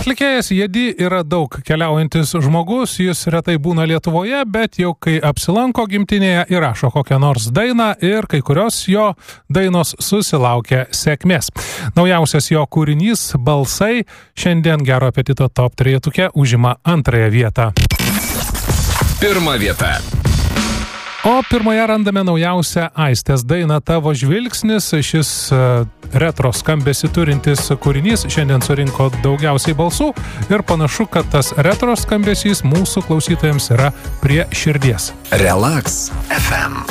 Atlikėjas Jedi yra daug keliaujantis žmogus, jis retai būna Lietuvoje, bet jau kai apsilanko gimtinėje įrašo kokią nors dainą ir kai kurios jo dainos susilaukia sėkmės. Naujausias jo kūrinys Balsai šiandien Gero apetito top 3 užima 2 vietą. 1 vieta. O pirmoje randame naujausią Aistės dainą Tavo žvilgsnis. Šis retro skambesį turintis kūrinys šiandien surinko daugiausiai balsų ir panašu, kad tas retro skambesys mūsų klausytojams yra prie širdies. Relax FM.